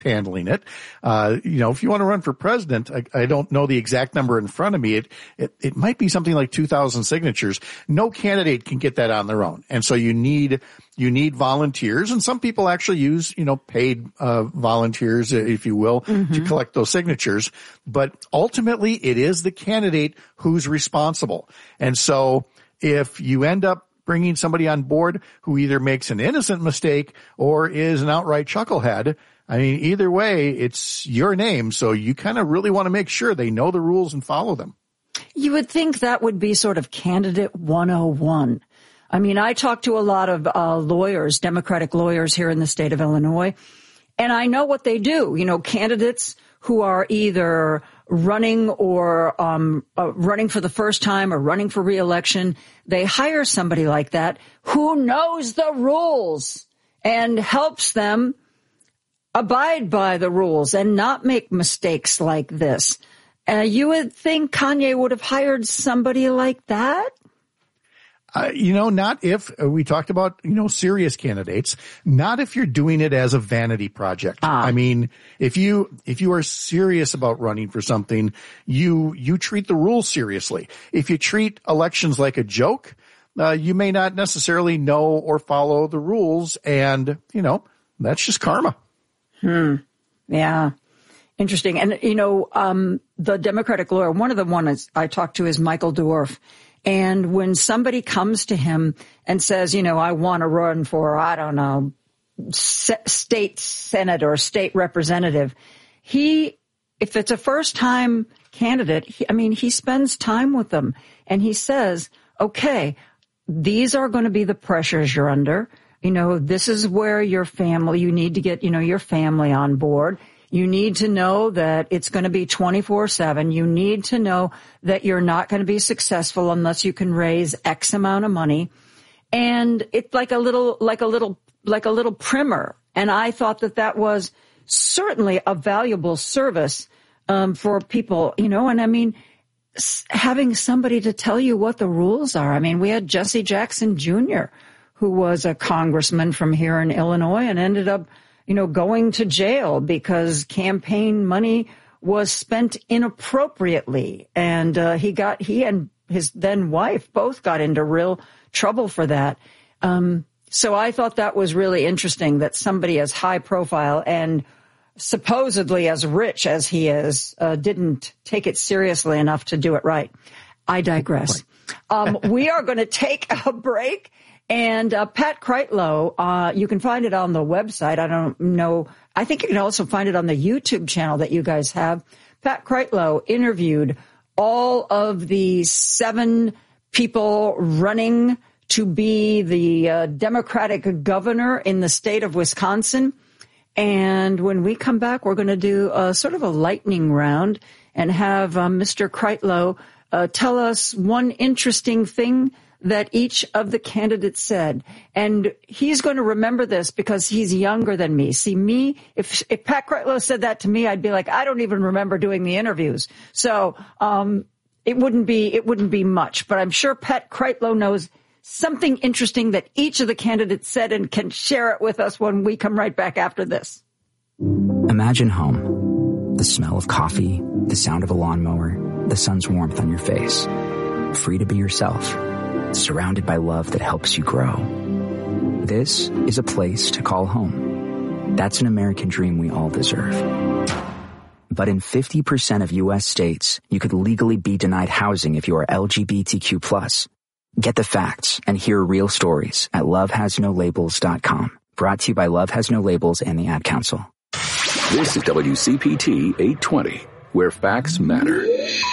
handling it. If you want to run for president, I don't know the exact number in front of me. It might be something like 2,000 signatures. No candidate can get that on their own. And so you need volunteers, and some people actually use, paid, volunteers, if you will, to collect those signatures. But ultimately it is the candidate who's responsible. And so if you end up bringing somebody on board who either makes an innocent mistake or is an outright chucklehead, I mean, either way, it's your name, so you kind of really want to make sure they know the rules and follow them. You would think that would be sort of candidate 101. I mean, I talk to a lot of lawyers, Democratic lawyers here in the state of Illinois, and I know what they do. Candidates who are either running or running for the first time or running for re-election, they hire somebody like that who knows the rules and helps them abide by the rules and not make mistakes like this. You would think Kanye would have hired somebody like that? Not if we talked about, serious candidates, not if you're doing it as a vanity project. I mean, if you are serious about running for something, you treat the rules seriously. If you treat elections like a joke, you may not necessarily know or follow the rules, and, that's just karma. Yeah. Interesting. And, the Democratic lawyer, one of the ones I talked to is Michael Dwarf. And when somebody comes to him and says, I want to run for, I don't know, state senate or state representative, if it's a first time candidate, he spends time with them and he says, okay, these are going to be the pressures you're under. This is where you need to get, your family on board. You need to know that it's going to be 24/7. You need to know that you're not going to be successful unless you can raise X amount of money. And it's like a little primer. And I thought that was certainly a valuable service, for people, and having somebody to tell you what the rules are. We had Jesse Jackson Jr., who was a congressman from here in Illinois and ended up going to jail because campaign money was spent inappropriately. And he and his then wife both got into real trouble for that. So I thought that was really interesting that somebody as high profile and supposedly as rich as he is, didn't take it seriously enough to do it right. I digress. Right. We are going to take a break. And Pat Kreitlow, you can find it on the website. I don't know. I think you can also find it on the YouTube channel that you guys have. Pat Kreitlow interviewed all of the 7 people running to be the Democratic governor in the state of Wisconsin. And when we come back, we're going to do a sort of a lightning round and have Mr. Kreitlow tell us one interesting thing that each of the candidates said. And he's going to remember this because he's younger than me. See, me, if Pat Kreitlow said that to me, I'd be like, I don't even remember doing the interviews. So, it wouldn't be much, but I'm sure Pat Kreitlow knows something interesting that each of the candidates said and can share it with us when we come right back after this. Imagine home. The smell of coffee, the sound of a lawnmower, the sun's warmth on your face. Free to be yourself. Surrounded by love that helps you grow. This is a place to call home. That's an American dream we all deserve. But in 50% of U.S. states, you could legally be denied housing if you are LGBTQ+. Get the facts and hear real stories at lovehasnolabels.com. Brought to you by Love Has No Labels and the Ad Council. This is WCPT 820, where facts matter.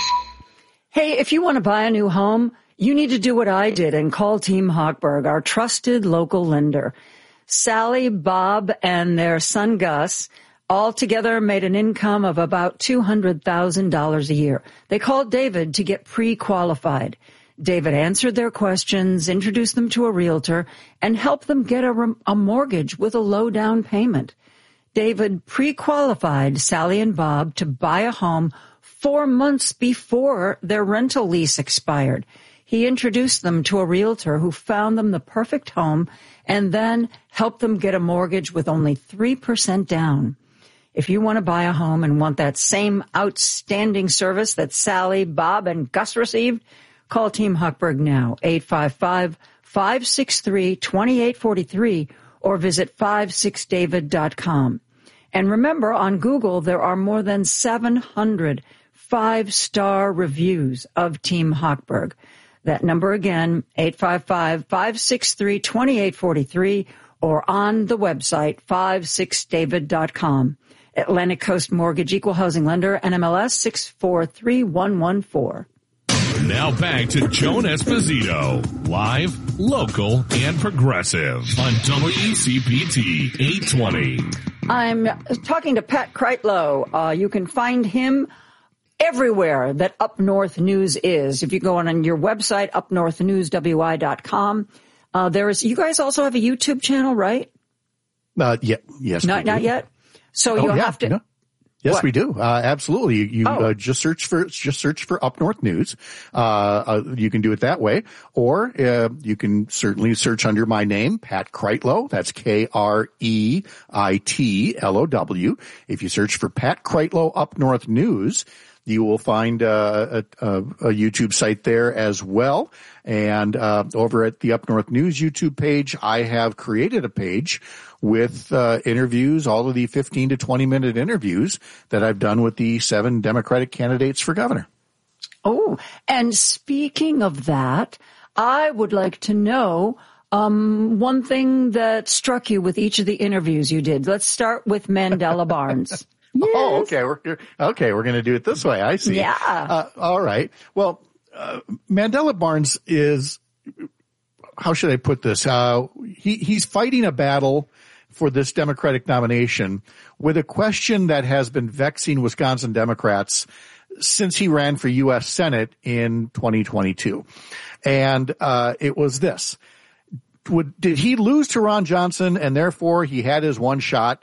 Hey, if you want to buy a new home, you need to do what I did and call Team Hochberg, our trusted local lender. Sally, Bob, and their son Gus all together made an income of about $200,000 a year. They called David to get pre-qualified. David answered their questions, introduced them to a realtor, and helped them get a mortgage with a low down payment. David pre-qualified Sally and Bob to buy a home 4 months before their rental lease expired. He introduced them to a realtor who found them the perfect home and then helped them get a mortgage with only 3% down. If you want to buy a home and want that same outstanding service that Sally, Bob, and Gus received, call Team Hochberg now, 855-563-2843, or visit 56david.com. And remember, on Google, there are more than 700 5-star reviews of Team Hochberg. That number again, 855-563-2843, or on the website, 56david.com. Atlantic Coast Mortgage, Equal Housing Lender, NMLS 643114. Now back to Joan Esposito, live, local, and progressive on WCPT 820. I'm talking to Pat Kreitlow. You can find him everywhere that Up North News is. If you go on your website, upnorthnewswi.com, you guys also have a YouTube channel, right? Yes. Not yet. So you'll have to. No. Yes, What? we do. Absolutely. You just search for Up North News. You can do it that way, or you can certainly search under my name, Pat Kreitlow. That's Kreitlow. If you search for Pat Kreitlow Up North News, you will find a YouTube site there as well. And over at the Up North News YouTube page, I have created a page with interviews, all of the 15 to 20-minute interviews that I've done with the 7 Democratic candidates for governor. Oh, and speaking of that, I would like to know one thing that struck you with each of the interviews you did. Let's start with Mandela Barnes. Yes. Oh, okay. We're going to do it this way. I see. Yeah. All right. Well, Mandela Barnes is, how should I put this? He's fighting a battle for this Democratic nomination with a question that has been vexing Wisconsin Democrats since he ran for U.S. Senate in 2022. And it was this. Did he lose to Ron Johnson and therefore he had his one shot,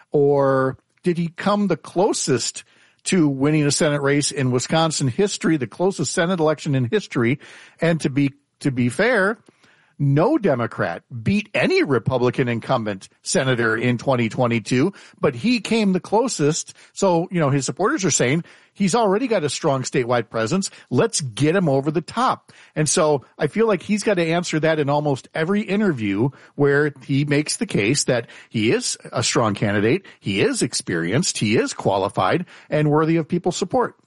or did he come the closest to winning a Senate race in Wisconsin history, the closest Senate election in history? And to be fair, no Democrat beat any Republican incumbent senator in 2022, but he came the closest. So, his supporters are saying he's already got a strong statewide presence. Let's get him over the top. And so I feel like he's got to answer that in almost every interview where he makes the case that he is a strong candidate, he is experienced, he is qualified, and worthy of people's support.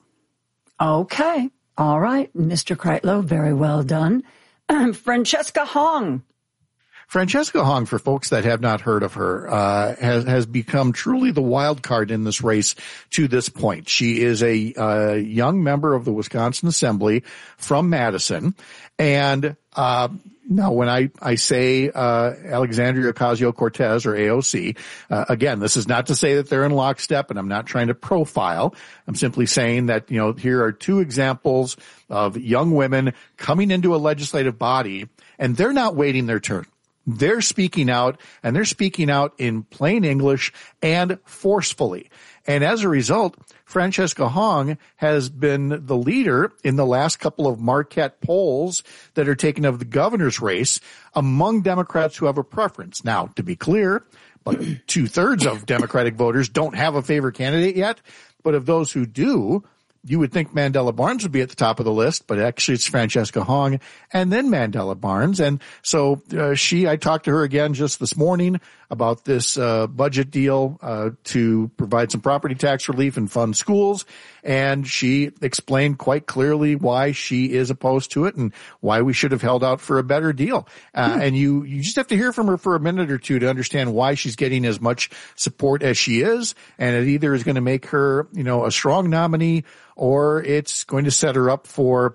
Okay. All right. Mr. Kreitlow, very well done. Francesca Hong. Francesca Hong, for folks that have not heard of her, has become truly the wild card in this race to this point. She is a young member of the Wisconsin Assembly from Madison. And now when I say Alexandria Ocasio-Cortez, or AOC, again, this is not to say that they're in lockstep, and I'm not trying to profile. I'm simply saying that, here are 2 examples of young women coming into a legislative body, and they're not waiting their turn. They're speaking out, and they're speaking out in plain English and forcefully. And as a result, Francesca Hong has been the leader in the last couple of Marquette polls that are taken of the governor's race among Democrats who have a preference. Now, to be clear, but 2/3 of Democratic voters don't have a favorite candidate yet. But of those who do, you would think Mandela Barnes would be at the top of the list, but actually it's Francesca Hong and then Mandela Barnes. And so I talked to her again just this morning about this budget deal to provide some property tax relief and fund schools. And she explained quite clearly why she is opposed to it and why we should have held out for a better deal. And you just have to hear from her for a minute or two to understand why she's getting as much support as she is. And it either is going to make her, a strong nominee, or it's going to set her up for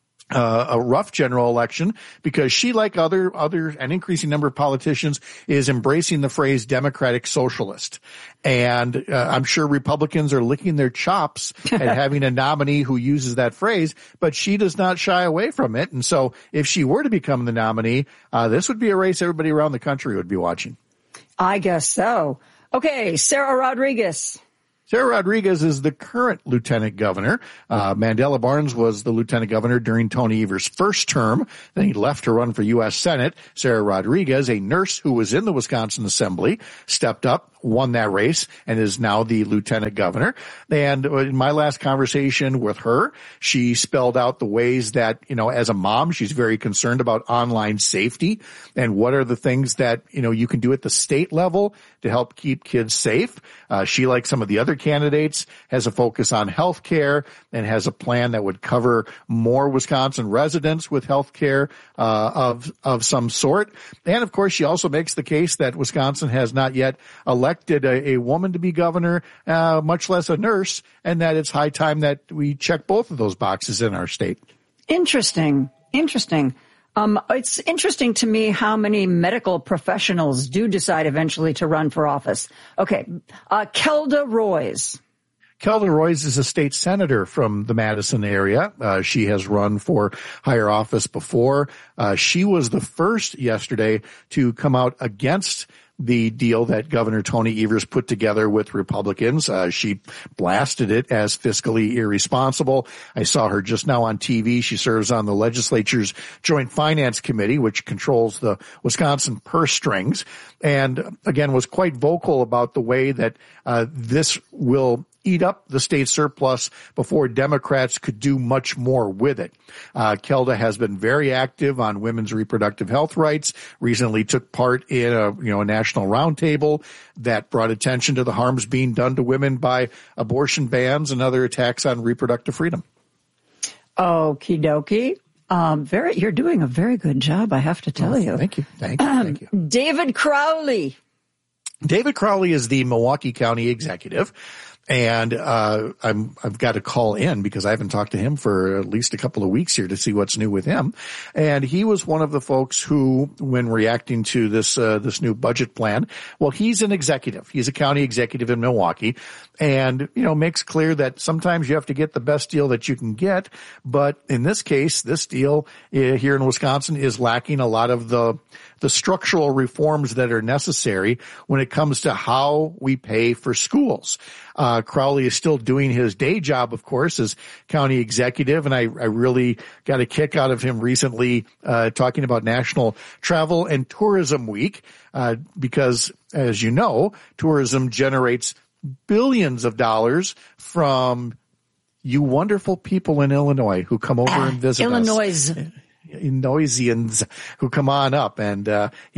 a rough general election, because she, like an increasing number of politicians, is embracing the phrase Democratic Socialist. And I'm sure Republicans are licking their chops at having a nominee who uses that phrase, but she does not shy away from it. And so if she were to become the nominee, this would be a race everybody around the country would be watching. I guess so. Okay, Sarah Rodriguez. Sarah Rodriguez is the current lieutenant governor. Mandela Barnes was the lieutenant governor during Tony Evers' first term. Then he left to run for U.S. Senate. Sarah Rodriguez, a nurse who was in the Wisconsin Assembly, stepped up, won that race and is now the lieutenant governor. And in my last conversation with her, she spelled out the ways that, as a mom, she's very concerned about online safety and what are the things that, you can do at the state level to help keep kids safe. She, like some of the other candidates, has a focus on health care and has a plan that would cover more Wisconsin residents with health care of some sort. And of course, she also makes the case that Wisconsin has not yet elected a woman to be governor, much less a nurse, and that it's high time that we check both of those boxes in our state. Interesting. It's interesting to me how many medical professionals do decide eventually to run for office. Okay. Kelda Roys. Kelda Roys is a state senator from the Madison area. She has run for higher office before. She was the first yesterday to come out against the deal that Governor Tony Evers put together with Republicans. She blasted it as fiscally irresponsible. I saw her just now on TV. She serves on the legislature's Joint Finance Committee, which controls the Wisconsin purse strings, and again was quite vocal about the way that this will eat up the state surplus before Democrats could do much more with it. Kelda has been very active on women's reproductive health rights, recently took part in a national roundtable that brought attention to the harms being done to women by abortion bans and other attacks on reproductive freedom. Okie dokie. You're doing a very good job, I have to tell you. Thank you. David Crowley. David Crowley is the Milwaukee County executive. And I've got to call in because I haven't talked to him for at least a couple of weeks here to see what's new with him. And he was one of the folks who, when reacting to this new budget plan, well, he's an executive. He's a county executive in Milwaukee, and makes clear that sometimes you have to get the best deal that you can get. But in this case, this deal here in Wisconsin is lacking a lot of the structural reforms that are necessary when it comes to how we pay for schools. Crowley is still doing his day job, of course, as county executive, and I really got a kick out of him recently talking about National Travel and Tourism Week, because, as you know, tourism generates billions of dollars from you wonderful people in Illinois who come over and visit Illinois. us. Illinoisians who come on up, and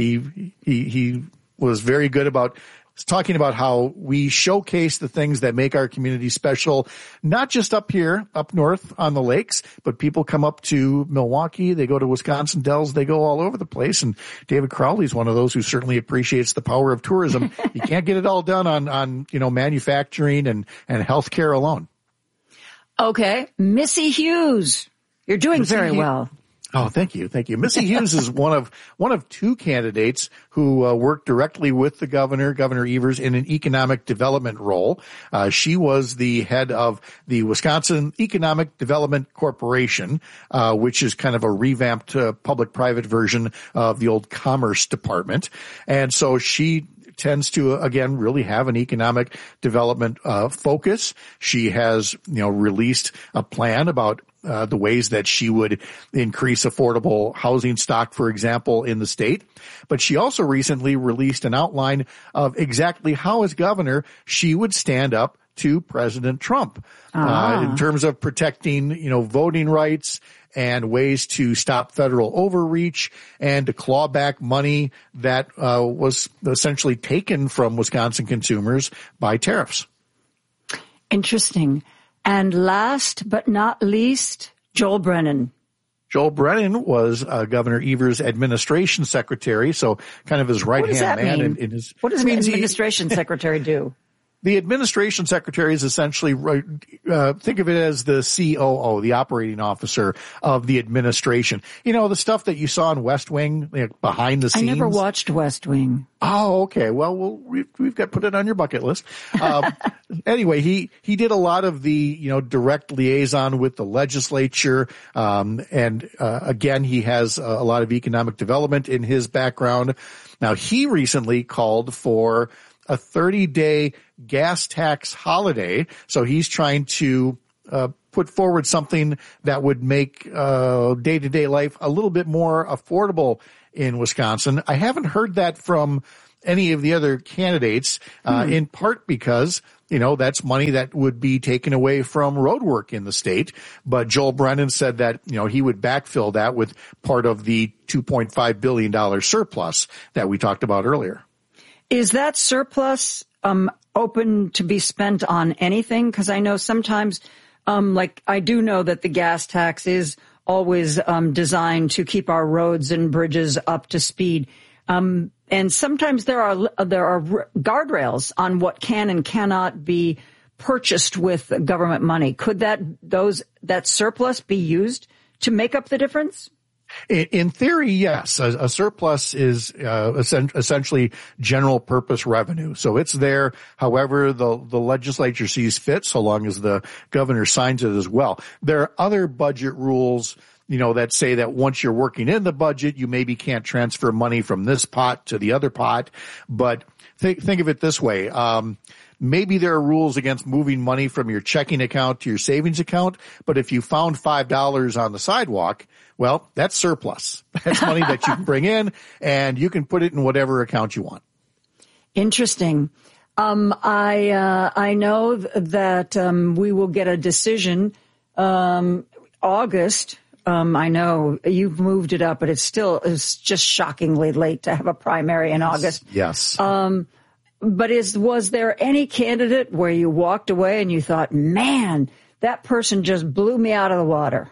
he was very good about talking about how we showcase the things that make our community special, not just up here, up north on the lakes, but people come up to Milwaukee, they go to Wisconsin Dells, they go all over the place. And David Crowley is one of those who certainly appreciates the power of tourism. You can't get it all done on manufacturing and healthcare alone. Okay. Missy Hughes. You're doing very well. Oh, thank you. Missy Hughes is one of two candidates who worked directly with the Governor Evers, in an economic development role. She was the head of the Wisconsin Economic Development Corporation, which is kind of a revamped public-private version of the old Commerce Department. And so she tends to, again, really have an economic development focus. She has, released a plan about the ways that she would increase affordable housing stock, for example, in the state. But she also recently released an outline of exactly how, as governor, she would stand up to President Trump in terms of protecting, voting rights and ways to stop federal overreach and to claw back money that was essentially taken from Wisconsin consumers by tariffs. Interesting. And last but not least, Joel Brennan. Joel Brennan was Governor Evers' administration secretary, so kind of his right-hand man. What does an administration secretary do? The administration secretary is essentially, think of it as the COO, the operating officer of the administration. The stuff that you saw in West Wing, behind the scenes. I never watched West Wing. Oh, okay. Well, we've got to put it on your bucket list. Anyway, he did a lot of the, direct liaison with the legislature. Again, he has a lot of economic development in his background. Now, he recently called for a 30-day gas tax holiday. So he's trying to put forward something that would make day-to-day life a little bit more affordable in Wisconsin. I haven't heard that from any of the other candidates, in part because, that's money that would be taken away from road work in the state. But Joel Brennan said that, he would backfill that with part of the $2.5 billion surplus that we talked about earlier. Is that surplus open to be spent on anything? Because I know sometimes, I do know that the gas tax is always designed to keep our roads and bridges up to speed. And sometimes there are guardrails on what can and cannot be purchased with government money. Could that surplus be used to make up the difference? In theory, yes. A surplus is essentially general purpose revenue. So it's there however the legislature sees fit, so long as the governor signs it as well. There are other budget rules that say that once you're working in the budget, you maybe can't transfer money from this pot to the other pot. But think of it this way. Maybe there are rules against moving money from your checking account to your savings account. But if you found $5 on the sidewalk, well, that's surplus. That's money that you can bring in and you can put it in whatever account you want. Interesting. I know that we will get a decision August. I know you've moved it up, but it's just shockingly late to have a primary in August. Yes. But was there any candidate where you walked away and you thought, man, that person just blew me out of the water?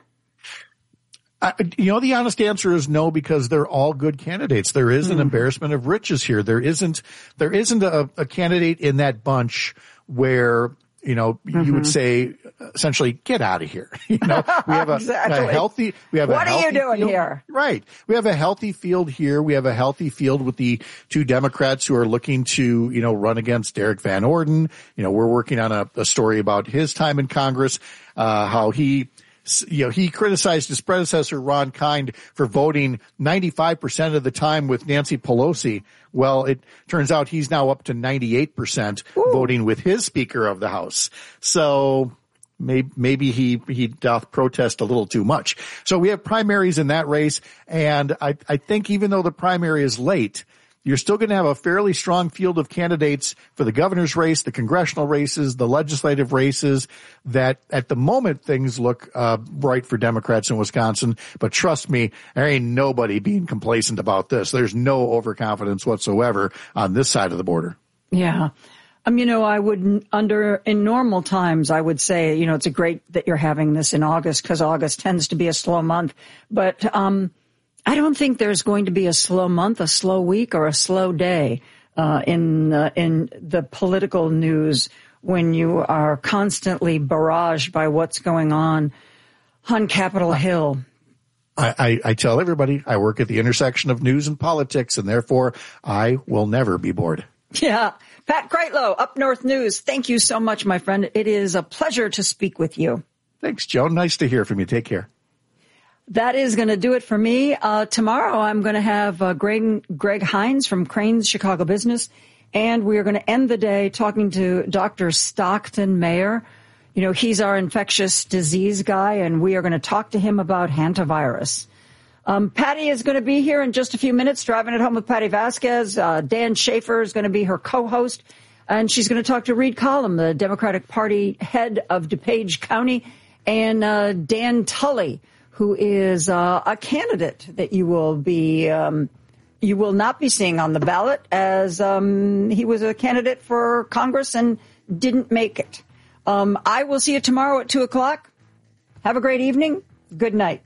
The honest answer is no, because they're all good candidates. There is an embarrassment of riches here. There isn't a candidate in that bunch where, you would say essentially, get out of here. We have exactly. a healthy, what are you doing field here? Right. We have a healthy field here. We have a healthy field with the two Democrats who are looking to, run against Derek Van Orden. We're working on a story about his time in Congress, how he criticized his predecessor, Ron Kind, for voting 95% of the time with Nancy Pelosi. Well, it turns out he's now up to 98% voting with his Speaker of the House. So maybe he doth protest a little too much. So we have primaries in that race. And I think even though the primary is late, you're still going to have a fairly strong field of candidates for the governor's race, the congressional races, the legislative races, that at the moment things look bright for Democrats in Wisconsin. But trust me, there ain't nobody being complacent about this. There's no overconfidence whatsoever on this side of the border. Yeah. I would, in normal times, I would say, it's great that you're having this in August, because August tends to be a slow month. But, I don't think there's going to be a slow month, a slow week, or a slow day in the political news when you are constantly barraged by what's going on Capitol Hill. I tell everybody I work at the intersection of news and politics, and therefore I will never be bored. Yeah. Pat Kreitlow, Up North News. Thank you so much, my friend. It is a pleasure to speak with you. Thanks, Joan. Nice to hear from you. Take care. That is going to do it for me. Tomorrow I'm going to have Greg Hines from Crane's Chicago Business, and we are going to end the day talking to Dr. Stockton Mayer. He's our infectious disease guy, and we are going to talk to him about hantavirus. Patty is going to be here in just a few minutes, Driving It Home with Patty Vasquez. Dan Schaefer is going to be her co-host, and she's going to talk to Reed Collum, the Democratic Party head of DuPage County, and Dan Tully, who is a candidate that you will not be seeing on the ballot, as he was a candidate for Congress and didn't make it. I will see you tomorrow at 2:00. Have a great evening. Good night.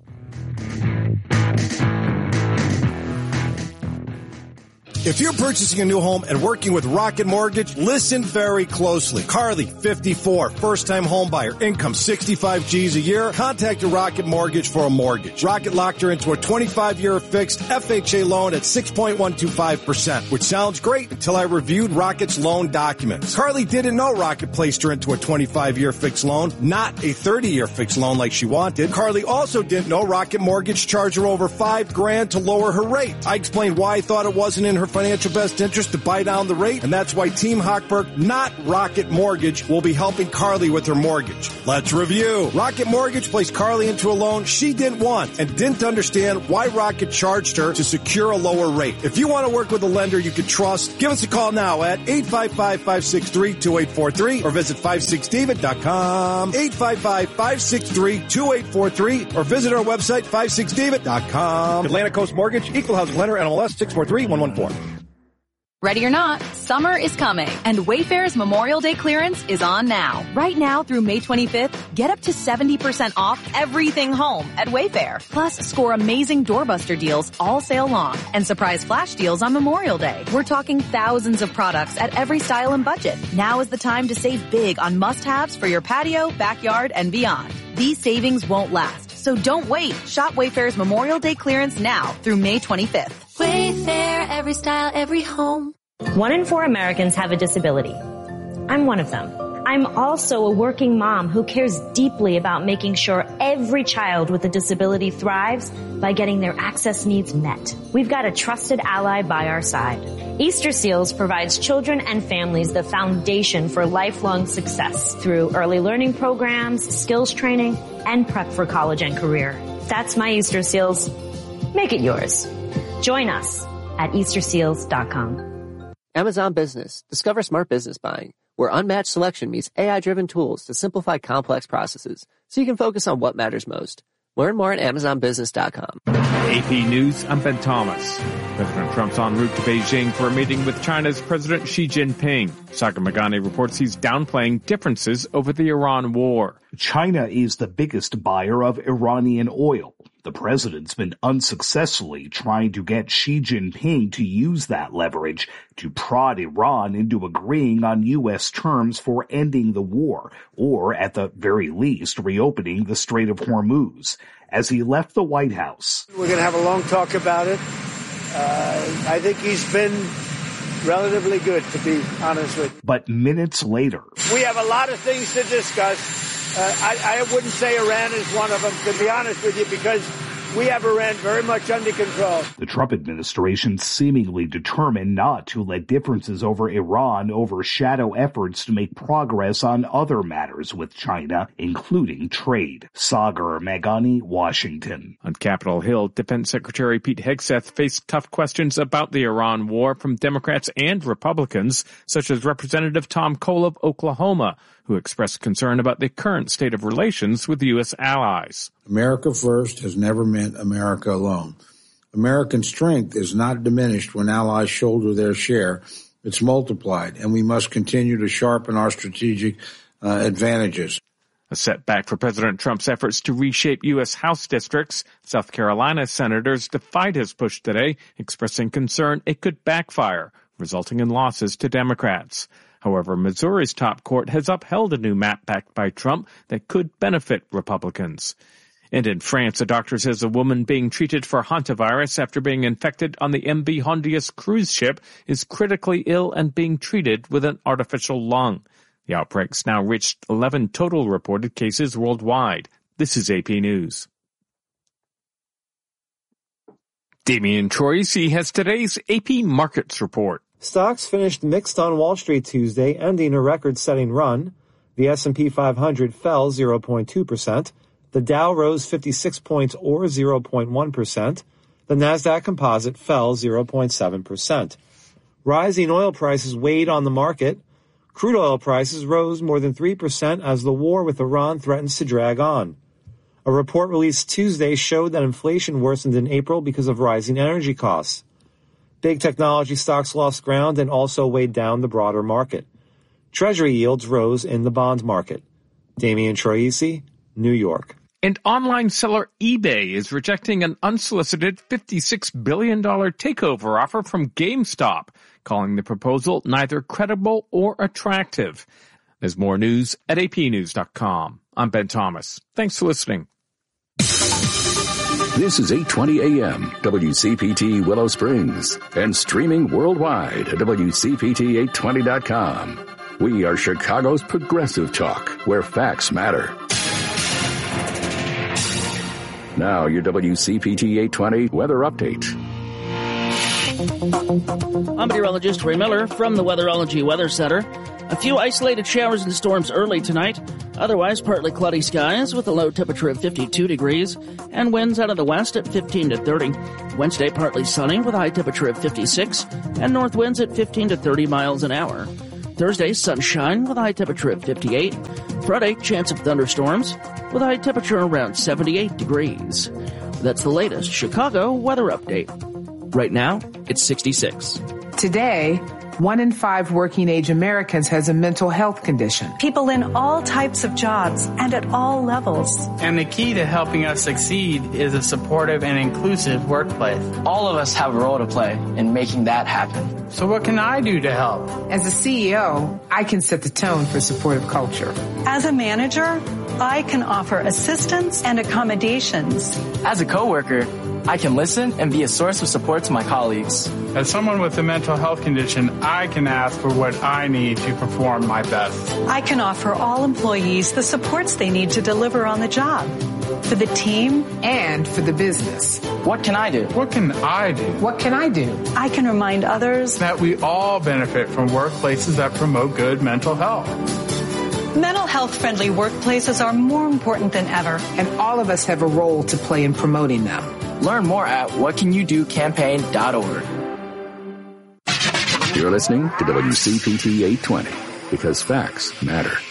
If you're purchasing a new home and working with Rocket Mortgage, listen very closely. Carly, 54, first-time home buyer, income 65 G's a year. Contacted Rocket Mortgage for a mortgage. Rocket locked her into a 25-year fixed FHA loan at 6.125%, which sounds great until I reviewed Rocket's loan documents. Carly didn't know Rocket placed her into a 25-year fixed loan, not a 30-year fixed loan like she wanted. Carly also didn't know Rocket Mortgage charged her over $5,000 to lower her rate. I explained why I thought it wasn't in her financial best interest to buy down the rate, and that's why Team Hochberg, not Rocket Mortgage, will be helping Carly with her mortgage. Let's review. Rocket Mortgage placed Carly into a loan she didn't want and didn't understand why Rocket charged her to secure a lower rate. If you want to work with a lender you can trust, give us a call now at 855-563-2843 or visit 56david.com, 855-563-2843 or visit our website 56david.com. Atlantic Coast Mortgage, Equal Housing Lender, NMLS 643114. Ready or not, summer is coming, and Wayfair's Memorial Day clearance is on now. Right now through May 25th, get up to 70% off everything home at Wayfair. Plus, score amazing doorbuster deals all sale long and surprise flash deals on Memorial Day. We're talking thousands of products at every style and budget. Now is the time to save big on must-haves for your patio, backyard, and beyond. These savings won't last, so don't wait. Shop Wayfair's Memorial Day clearance now through May 25th. Wayfair, every style, every home. 1 in 4 Americans have a disability. I'm one of them. I'm also a working mom who cares deeply about making sure every child with a disability thrives by getting their access needs met. We've got a trusted ally by our side. Easter Seals provides children and families the foundation for lifelong success through early learning programs, skills training, and prep for college and career. That's my Easter Seals. Make it yours. Join us at EasterSeals.com. Amazon Business. Discover smart business buying, where unmatched selection meets AI-driven tools to simplify complex processes so you can focus on what matters most. Learn more at AmazonBusiness.com. AP News, I'm Ben Thomas. President Trump's en route to Beijing for a meeting with China's President Xi Jinping. Sagar Meghani reports he's downplaying differences over the Iran war. China is the biggest buyer of Iranian oil. The president's been unsuccessfully trying to get Xi Jinping to use that leverage to prod Iran into agreeing on U.S. terms for ending the war, or at the very least, reopening the Strait of Hormuz. As he left the White House, we're going to have a long talk about it. I think he's been relatively good, to be honest with you. But minutes later, we have a lot of things to discuss. I wouldn't say Iran is one of them, to be honest with you, because we have Iran very much under control. The Trump administration seemingly determined not to let differences over Iran overshadow efforts to make progress on other matters with China, including trade. Sagar Meghani, Washington. On Capitol Hill, Defense Secretary Pete Hegseth faced tough questions about the Iran war from Democrats and Republicans, such as Representative Tom Cole of Oklahoma, who expressed concern about the current state of relations with U.S. allies. America first has never meant America alone. American strength is not diminished when allies shoulder their share. It's multiplied, and we must continue to sharpen our strategic advantages. A setback for President Trump's efforts to reshape U.S. House districts. South Carolina senators defied his push today, expressing concern it could backfire, resulting in losses to Democrats. However, Missouri's top court has upheld a new map backed by Trump that could benefit Republicans. And in France, a doctor says a woman being treated for hantavirus after being infected on the MV Hondius cruise ship is critically ill and being treated with an artificial lung. The outbreak's now reached 11 total reported cases worldwide. This is AP News. Damian Troisi has today's AP Markets Report. Stocks finished mixed on Wall Street Tuesday, ending a record-setting run. The S&P 500 fell 0.2%. The Dow rose 56 points or 0.1%. The Nasdaq Composite fell 0.7%. Rising oil prices weighed on the market. Crude oil prices rose more than 3% as the war with Iran threatens to drag on. A report released Tuesday showed that inflation worsened in April because of rising energy costs. Big technology stocks lost ground and also weighed down the broader market. Treasury yields rose in the bond market. Damian Troisi, New York. And online seller eBay is rejecting an unsolicited $56 billion takeover offer from GameStop, calling the proposal neither credible or attractive. There's more news at apnews.com. I'm Ben Thomas. Thanks for listening. This is 820 AM, WCPT Willow Springs, and streaming worldwide at WCPT820.com. We are Chicago's progressive talk, where facts matter. Now, your WCPT 820 weather update. I'm meteorologist Ray Miller from the Weatherology Weather Center. A few isolated showers and storms early tonight. Otherwise, partly cloudy skies with a low temperature of 52 degrees and winds out of the west at 15 to 30. Wednesday, partly sunny with a high temperature of 56 and north winds at 15 to 30 miles an hour. Thursday, sunshine with a high temperature of 58. Friday, chance of thunderstorms with a high temperature around 78 degrees. That's the latest Chicago weather update. Right now, it's 66. Today, 1 in 5 working-age Americans has a mental health condition. People in all types of jobs and at all levels. And the key to helping us succeed is a supportive and inclusive workplace. All of us have a role to play in making that happen. So what can I do to help? As a CEO, I can set the tone for supportive culture. As a manager, I can offer assistance and accommodations. As a coworker, I can listen and be a source of support to my colleagues. As someone with a mental health condition, I can ask for what I need to perform my best. I can offer all employees the supports they need to deliver on the job. For the team and for the business. What can I do? What can I do? What can I do? I can remind others that we all benefit from workplaces that promote good mental health. Mental health-friendly workplaces are more important than ever. And all of us have a role to play in promoting them. Learn more at whatcanyoudocampaign.org. You're listening to WCPT 820 because facts matter.